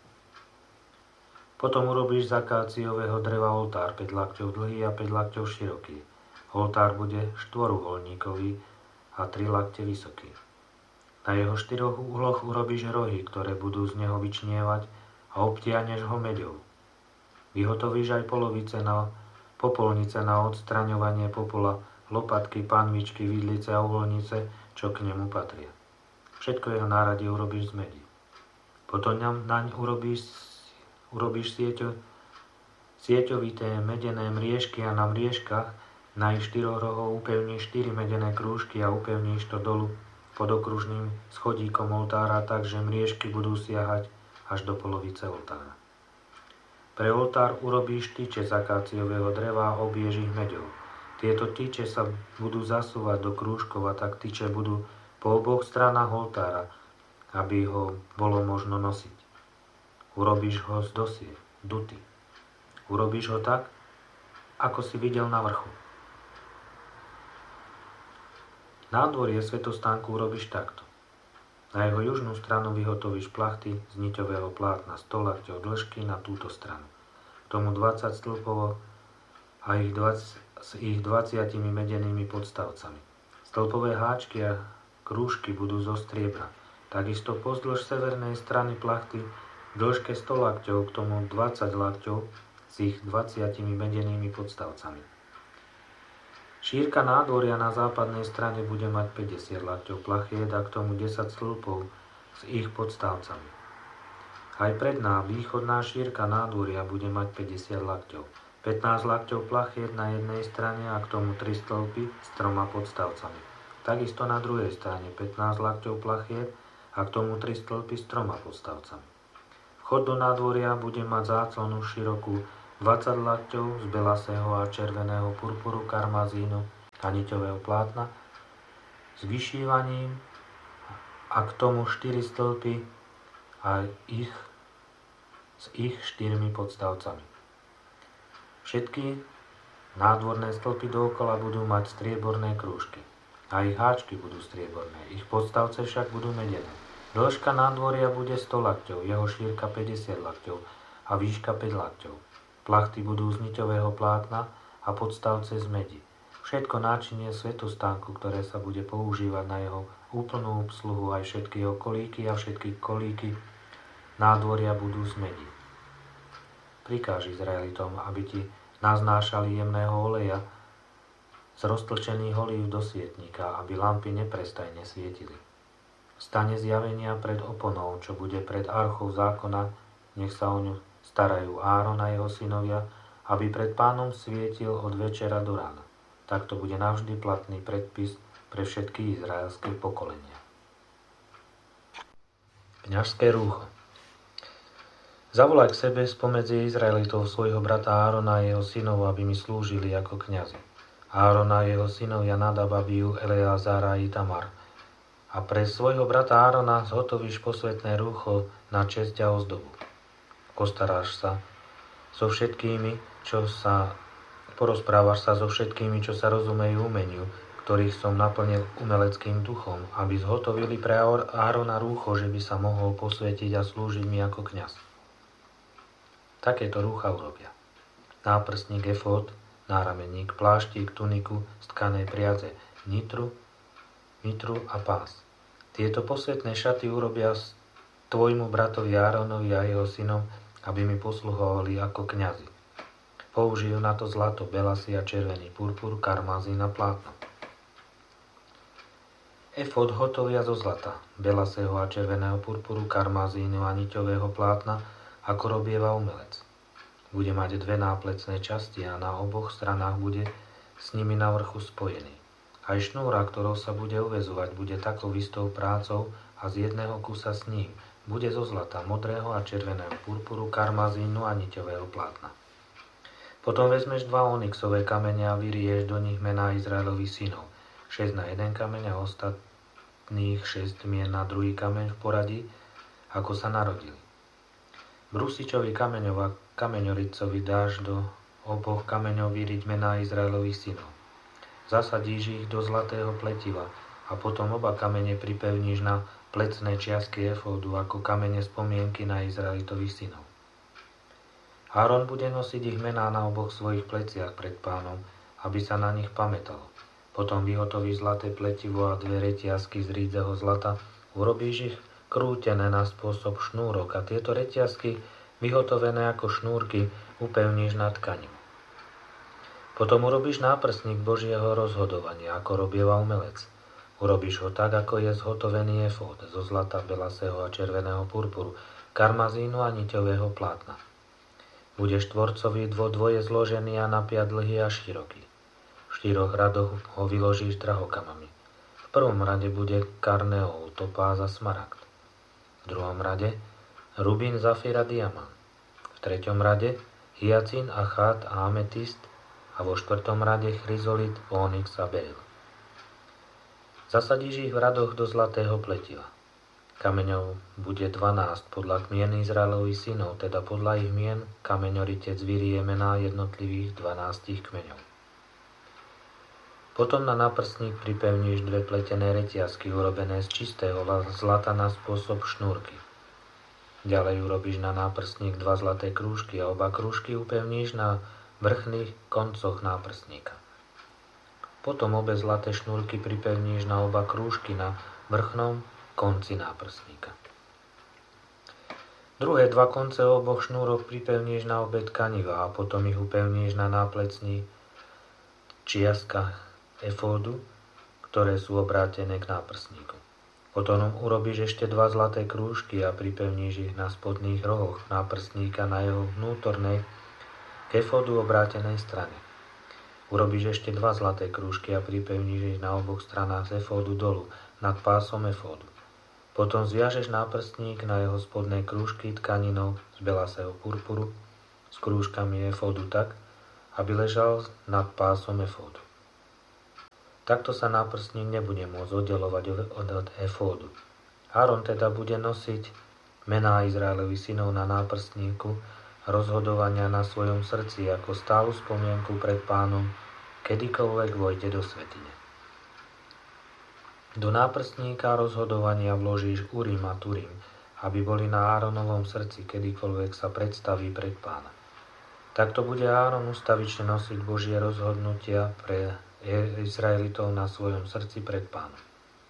Potom urobíš z akáciového dreva oltár 5 lakťov dlhý a 5 lakťov široký. Oltár bude štvoruholníkový a 3 lakte vysoký. Na jeho 4 úhloch urobíš rohy, ktoré budú z neho vyčnievať a obtiahneš ho meďou. Vyhotovíš aj popolnice na odstraňovanie popola, lopatky, panvičky, vidlice a uholnice, čo k nemu patria. Všetko jeho náradie urobíš z medi. Potom naň urobíš sieťovité medené mriežky a na mriežkach na ich 4 rohov upevníš 4 medené krúžky a upevníš to dolu pod okružným schodíkom oltára tak, že mriežky budú siahať až do polovice oltára. Pre oltár urobíš tyče z akáciového dreva a obiješ ich meďou. Tieto tyče sa budú zasúvať do krúžkov a tak tyče budú po oboch stranách oltára, aby ho bolo možno nosiť. Urobíš ho z dosiek, duty. Urobíš ho tak, ako si videl na vrchu. Nádvorie svätostánku urobíš takto. Na jeho južnú stranu vyhotovíš plachty z niťového plátna 100 lakťov dĺžky na túto stranu. K tomu 20 stĺpov a s ich 20 medenými podstavcami. Stĺpové háčky a krúžky budú zo striebra. Takisto pozdĺž severnej strany plachty v dĺžke 100 lakťov, k tomu 20 lakťov s ich 20 medenými podstavcami. Šírka nádvoria na západnej strane bude mať 50 lakťov plachiet a k tomu 10 stĺpov s ich podstavcami. Aj predná východná šírka nádvoria bude mať 50 lakťov. 15 lakťov plachiet na jednej strane a k tomu 3 stĺpy s 3 podstavcami. Takisto na druhej strane 15 lakťov plachiet a k tomu 3 stĺpy s 3 podstavcami. Vchod do nádvoria bude mať záclonu širokú 20 lakťov z belasého a červeného purpuru, karmazínu a niťového plátna s vyšívaním a k tomu 4 stĺpy a s ich 4 podstavcami. Všetky nádvorné stĺpy dookola budú mať strieborné krúžky a ich háčky budú strieborné, ich podstavce však budú medené. Dĺžka nádvoria bude 100 lakťov, jeho šírka 50 lakťov a výška 5 lakťov. Plachty budú z niťového plátna a podstavce z medi. Všetko náčinie svätostánku, ktoré sa bude používať na jeho úplnú obsluhu, aj všetky jeho kolíky a všetky kolíky nádvoria budú z medi. Prikáž Izraelitom, aby ti naznášali jemného oleja z roztlčených olív do svietnika, aby lampy neprestajne svietili. V stane zjavenia pred oponou, čo bude pred archou zákona, nech sa o ňu starajú Áron a jeho synovia, aby pred Pánom svietil od večera do rána. Takto bude navždy platný predpis pre všetky izraelské pokolenia. Kňažské rúcho. Zavolaj k sebe spomedzi Izraelitov svojho brata Árona a jeho synov, aby mi slúžili ako kňazi. Áron a jeho synovia Nadab, Abiú, Eleazar a Itamar. A pre svojho brata Árona zhotovíš posvätné rúcho na česť a ozdobu. Postaráš sa so všetkými, porozprávaš sa so všetkými, čo sa rozumejú umeniu, ktorých som naplnil umeleckým duchom, aby zhotovili pre Árona rúcho, že by sa mohol posvätiť a slúžiť mi ako kňaz. Takéto rúcha urobia. Náprstník, efód, náraменník, pláštik, tuniku z tkanej priadze, mitru a pás. Tieto posvätné šaty urobia tvojmu bratovi Áronovi a jeho synom, aby mi posluhovali ako kňazi. Použijú na to zlato, belasý a červený purpur, karmazín a plátno. Efód hotovia zo zlata, belasého a červeného purpuru, karmazínu a niťového plátna, ako robieva umelec. Bude mať 2 náplecné časti a na oboch stranách bude s nimi na vrchu spojený. Aj šnúra, ktorou sa bude uväzovať, bude takou istou prácou a z jedného kusa s ním bude zo zlata, modrého a červeného purpuru, karmazínu a niťového plátna. Potom vezmeš 2 onyxové kamene a vyrieš do nich mená Izraelových synov. 6 na jeden kameň a ostatných 6 mien na druhý kameň v poradí, ako sa narodili. Brusičovi kameňov a kameňoricovi dáš do oboch kameňov vyriť mená Izraelových synov. Zasadíš ich do zlatého pletiva a potom oba kamene pripevníš na plecné čiastky efódu ako kamene spomienky na Izraelitových synov. Áron bude nosiť ich mená na oboch svojich pleciach pred Pánom, aby sa na nich pamätalo. Potom vyhotovíš zlaté pletivo a 2 reťazky z rídzeho zlata, urobíš ich krútené na spôsob šnúrok a tieto reťazky, vyhotovené ako šnúrky, upevníš na tkaniu. Potom urobíš náprstník Božieho rozhodovania, ako robieva umelec. Urobíš ho tak, ako je zhotovený efód zo zlata, belasého a červeného purpuru, karmazínu a niťového plátna. Bude štvorcový dvoje zložený a napiat dlhý a široký. V 4 radoch ho vyložíš drahokamami. V prvom rade bude karneol, topáz a smaragd. V druhom rade rubín, zafír a diamant. V 3. rade hyacín, achát a ametist a vo 4. rade chryzolit, onyx a beryl. Zasadíš ich v radoch do zlatého pletiva. Kameňov bude 12 podľa kmien Izraelových synov, teda podľa ich mien kameňoritec vyrie mená jednotlivých 12 kmeňov. Potom na náprstník pripevníš 2 pletené reťazky urobené z čistého zlata na spôsob šnúrky. Ďalej urobíš na náprstník 2 zlaté krúžky a oba krúžky upevníš na vrchných koncoch náprstníka. Potom obe zlaté šnúrky pripevníš na oba krúžky na vrchnom konci náprstníka. Druhé 2 konce oboch šnúrok pripevníš na obe tkaniva a potom ich upevníš na náplecní čiastkach efódu, ktoré sú obrátené k náprstníku. Potom urobíš ešte 2 zlaté krúžky a pripevníš ich na spodných rohoch náprstníka na jeho vnútornej k efódu obrátenej strane. Urobíš ešte 2 zlaté krúžky a pripevníš ich na oboch stranách z efódu dolu, nad pásom efódu. Potom zviažeš náprstník na jeho spodnej krúžky tkaninou z belasého purpuru s krúžkami efódu tak, aby ležal nad pásom efódu. Takto sa náprstník nebude môcť oddelovať od efódu. Áron teda bude nosiť mená Izraelových synov na náprstníku a rozhodovania na svojom srdci ako stálu spomienku pred Pánom, kedykoľvek vojde do svätyne. Do náprstníka rozhodovania vložíš Urim a Turim, aby boli na Áronovom srdci, kedykoľvek sa predstaví pred Pána. Takto bude Áron ustavične nosiť Božie rozhodnutia pre Izraelitov na svojom srdci pred Pánom.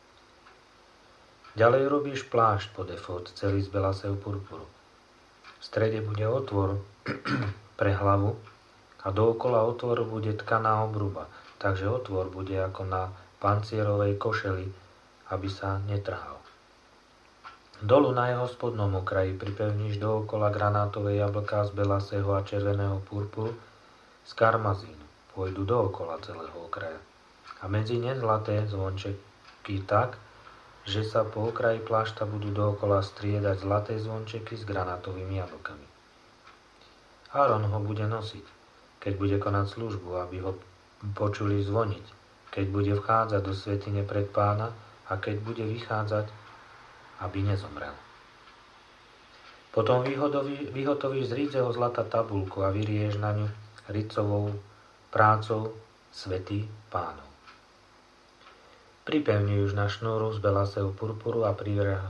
Ďalej robíš plášť pod efód, celý z belasého purpuru. V strede bude otvor pre hlavu a dookola otvoru bude tkaná obruba, takže otvor bude ako na pancierovej košeli, aby sa netrhal. Dolu na jeho spodnom okraji pripevníš dookola granátové jablká z belasého a červeného purpuru z karmazínu. Pôjdu dookola celého okraja. A medzi ne zlaté zvončeky tak, že sa po okraji plášta budú dookola striedať zlaté zvončeky s granátovými jablkami. Áron ho bude nosiť, keď bude konať službu, aby ho počuli zvoniť, keď bude vchádzať do svätyne pred Pána a keď bude vychádzať, aby nezomrel. Potom vyhotovíš z rídzeho zlata tabulku a vyrieš na ňu ritcovou prácou Svätý Pánov. Pripevni už na šnúru z belasého purpuru a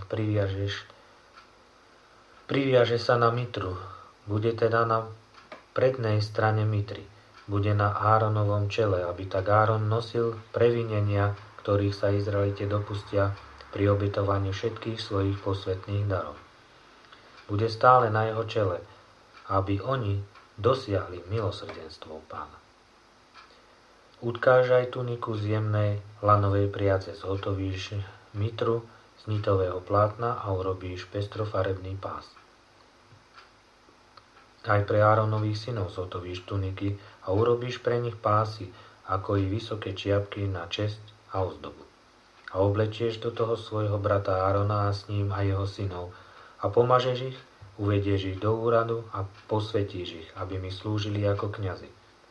priviaže sa na mitru. Bude teda na prednej strane mitry. Bude na Áronovom čele, aby tak Áron nosil previnenia, ktorých sa Izraelite dopustia pri obetovaní všetkých svojich posvätných darov. Bude stále na jeho čele, aby oni dosiahli milosrdenstvo Pána. Utkáž aj tuniku z jemnej lanovej priace, zhotovíš mitru z nitového plátna a urobíš pestrofarebný pás. Aj pre Áronových synov zhotovíš tuniky a urobíš pre nich pásy, ako i vysoké čiapky na česť a ozdobu. A oblečieš do toho svojho brata Árona a s ním aj jeho synov a pomažeš ich, uvedieš ich do úradu a posvetíš ich, aby mi slúžili ako kňazi.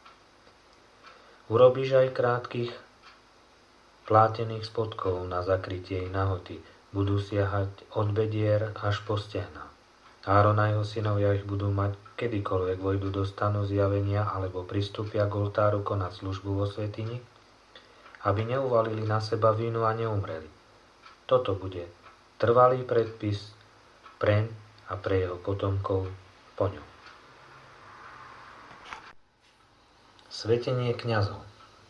Urobíš aj krátkych plátených spodkov na zakrytie ich nahoty. Budú siahať od bedier až po stehná. Áron a jeho synovia ich budú mať, kedykoľvek vojdu do stanu zjavenia alebo pristúpia k oltáru konať službu vo svätyni, aby neuvalili na seba vínu a neumreli. Toto bude trvalý predpis preň a pre jeho potomkov po ňom. Svetenie kňazov.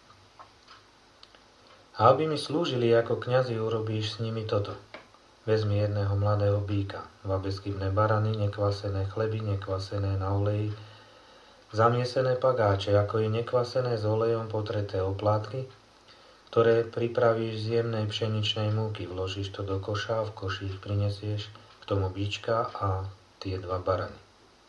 A aby mi slúžili ako kňazi, urobíš s nimi toto. Vezmi jedného mladého býka, 2 bezchybné barany, nekvasené chleby, nekvasené na oleji, zamiesené pagáče, ako i nekvasené s olejom potreté oplátky, ktoré pripravíš z jemnej pšeničnej múky. Vložíš to do koša a v koši ich prinesieš k tomu býčka a tie 2 barany.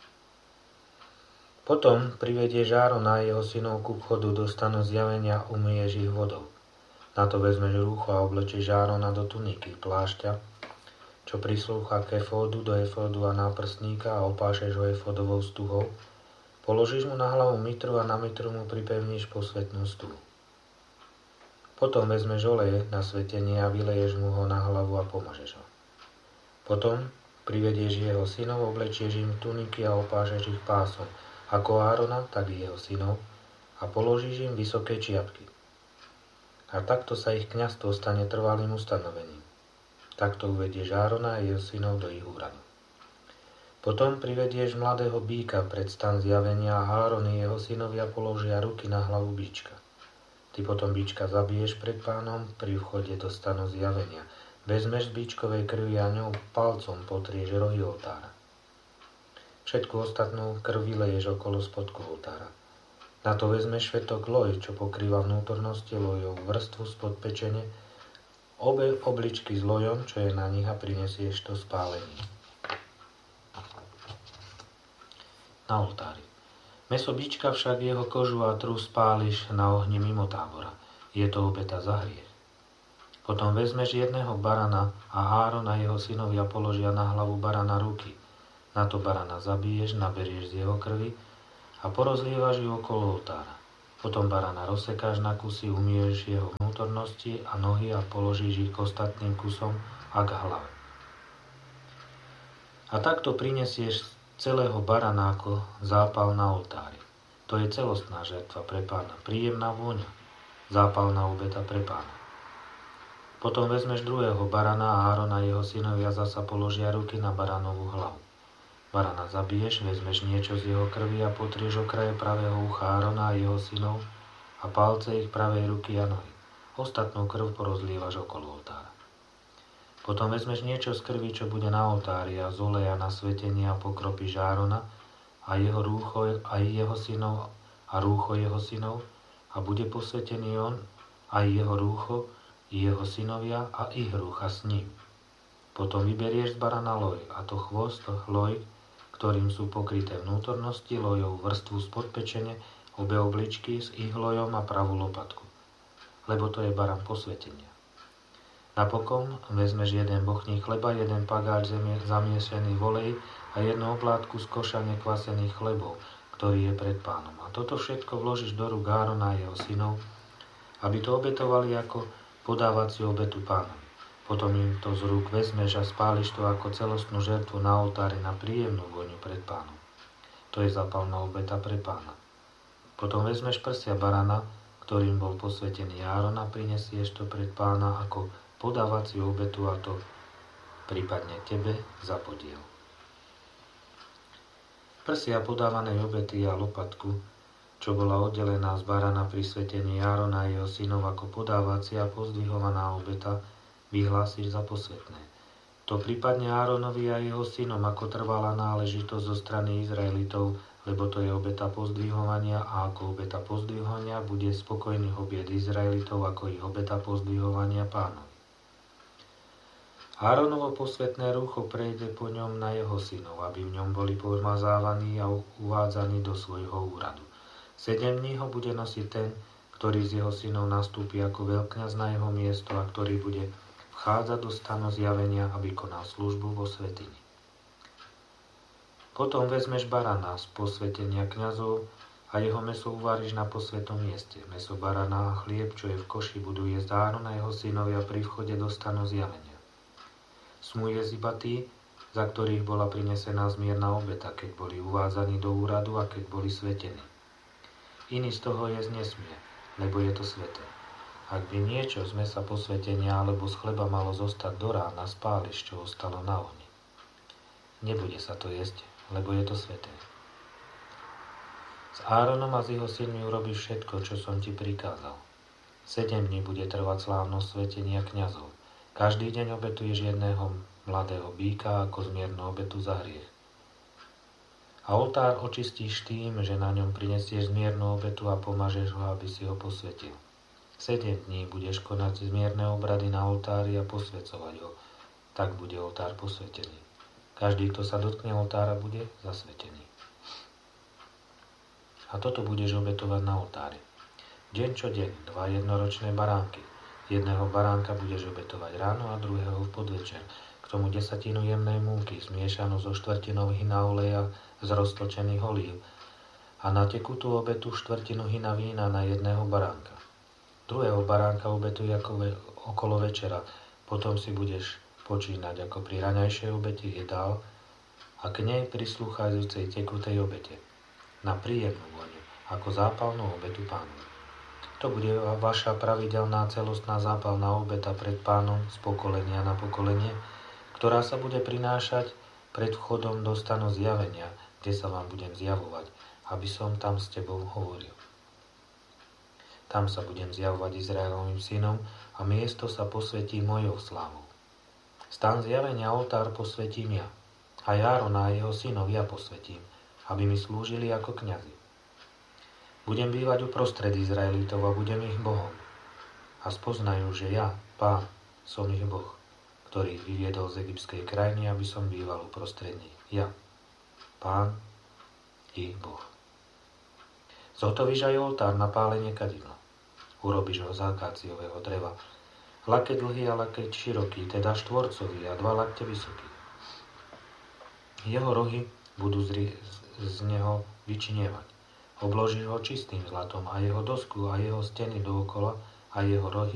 Potom privedieš Árona a jeho synov ku vchodu do stanu zjavenia a umyješ ich vodou. Na to vezmeš rúcho a oblečieš Árona do tuniky, plášťa, čo prislúcha k efódu, do efódu a náprstníka a opášeš ho efódovou stuhou. Položíš mu na hlavu mitru a na mitru mu pripevníš posvätnú stuhu. Potom vezmeš oleje na svetenie a vyleješ mu ho na hlavu a pomažeš ho. Potom privedieš jeho synov, oblečieš im tuniky a opášeš ich pásom, ako Árona, tak i jeho synov, a položíš im vysoké čiapky. A takto sa ich kňazstvo stane trvalým ustanovením. Takto uvedieš Árona a jeho synov do ich úradu. Potom privedieš mladého býka pred stan zjavenia a Áron i jeho synovia položia ruky na hlavu býčka. Ty potom býčka zabiješ pred Pánom pri vchode do stanu zjavenia. Vezmeš z býčkovej krvi a ňou palcom potrieš rohy oltára. Všetku ostatnú krv vyleješ okolo spodku oltára. Na to vezmeš švetok loj, čo pokrýva vnútornosti lojov, vrstvu spod pečene, obe obličky s lojom, čo je na nich, a prinesieš to spálenie. Na oltári. Mäso bička však jeho kožu a trú spáliš na ohni mimo tábora. Je to obeta za hriech. Potom vezmeš jedného barana a Áron a jeho synovia položia na hlavu barana ruky. Na to barana zabiješ, naberieš z jeho krvi a porozlievaš ju okolo oltára. Potom barana rozsekáš na kusy, umieš jeho vnútornosti a nohy a položíš ich k ostatným kusom a k hlave. A takto prinesieš celého barana ako zápal na oltári. To je celostná žertva pre Pána, príjemná vôňa, zápalná obeta pre Pána. Potom vezmeš druhého barana a Áron a jeho synovia zasa položia ruky na baranovú hlavu. Barana zabiješ, vezmeš niečo z jeho krvi a potrieš okraje pravého ucha Árona a jeho synov a palce ich pravej ruky a nohy. Ostatnú krv porozlievaš okolo oltára. Potom vezmeš niečo z krvi, čo bude na oltári a z oleja na svetenie a pokropíš Árona a jeho rúcho aj jeho synov a rúcho jeho synov a bude posvetený on, aj jeho rúcho, i jeho synovia a ich rúcha s ním. Potom vyberieš z barana loj, a to chvost, loj, ktorým sú pokryté vnútornosti, lojov vrstvu spod pečene, obe obličky s ich lojom a pravú lopatku, lebo to je baran posvetenia. Napokon vezmeš jeden bochník chleba, jeden pagáč zamiesený v oleji a jednu oblátku z koša nekvasených chlebov, ktorý je pred Pánom. A toto všetko vložíš do rúk Árona a jeho synov, aby to obetovali ako podávaciu obetu Pánovi. Potom im to z rúk vezmeš a spáliš to ako celostnú žertvu na oltári na príjemnú vôňu pred Pánom. To je zápalná obeta pre Pána. Potom vezmeš prsia barana, ktorým bol posvetený Áron a prinesieš to pred Pána ako podávaciu obetu a to prípadne tebe za podiel. Prsia podávanej obety a lopatku, čo bola oddelená z barana pri svetení Árona a jeho synov ako podávacia a pozdvihovaná obeta, vyhlásiš za posvetné. To prípadne Áronovi a jeho synom ako trvalá náležitosť zo strany Izraelitov, lebo to je obeta pozdvihovania a ako obeta pozdvihovania bude spokojný obied Izraelitov ako ich obeta pozdvihovania Pánovi. Áronovo posvetné rúcho prejde po ňom na jeho synov, aby v ňom boli pomazávaní a uvádzaní do svojho úradu. 7 dní ho bude nosiť ten, ktorý z jeho synov nastúpi ako veľkňaz na jeho miesto a ktorý bude vchádza do stanu zjavenia, aby konal službu vo svätyni. Potom vezmeš barana z posvetenia kňazov a jeho mäso uvaríš na posvätnom mieste. Mäso barana a chlieb, čo je v koši, budú jesť Áron a jeho synovia pri vchode do stanu zjavenia. Smú jesť iba tí, za ktorých bola prinesená zmierna obeta, keď boli uvádzaní do úradu a keď boli svetení. Iný z toho jesť nesmie, lebo je to sväté. Ak by niečo z mäsa posvetenia alebo z chleba malo zostať do rána, spáliš, čo ostalo na ohni. Nebude sa to jesť, lebo je to sväté. S Áronom a s jeho synmi urobíš všetko, čo som ti prikázal. 7 dní bude trvať slávnosť svetenia kňazov. Každý deň obetuješ jedného mladého býka ako zmiernu obetu za hriech. A oltár očistíš tým, že na ňom prinesieš zmiernu obetu a pomažeš ho, aby si ho posvetil. 7 dní budeš konať zmierne obrady na oltári a posvecovať ho. Tak bude oltár posvetený. Každý, kto sa dotkne oltára, bude zasvetený. A toto budeš obetovať na oltári. Deň čo deň, 2 jednoročné baránky. Jedného baránka budeš obetovať ráno a druhého v podvečer. K tomu 10 jemnej múky, zmiešanú so 1/4 hina oleja z roztlčených olív. A na tekutú obetu 1/4 hina vína na jedného baránka. Druhého baránka obetuj okolo večera, potom si budeš počínať ako pri raňajšej obete jedál a k nej prislúchajúcej tekutej obete, na príjemnú voňu, ako zápalnú obetu Pánovi. To bude vaša pravidelná celostná zápalná obeta pred Pánom z pokolenia na pokolenie, ktorá sa bude prinášať pred vchodom do stanu zjavenia, kde sa vám budem zjavovať, aby som tam s tebou hovoril. Tam sa budem zjavovať Izraelovým synom a miesto sa posvetí mojou slávou. Stan zjavenia oltár posvetím ja. A Árona a jeho synov ja posvetím, aby mi slúžili ako kňazi. Budem bývať uprostred Izraelitov a budem ich Bohom. A spoznajú, že ja, Pán, som ich Boh, ktorý ich vyviedol z egyptskej krajiny, aby som býval uprostred nich. Ja, Pán, ich Boh. Zhotovíš aj oltár na pálenie kadidla. Urobíš ho z akáciového dreva. Lakeť dlhý a lakeť široký, teda štvorcový a 2 lakte vysoký. Jeho rohy budú z neho vyčnievať. Obložíš ho čistým zlatom a jeho dosku a jeho steny dookola a jeho rohy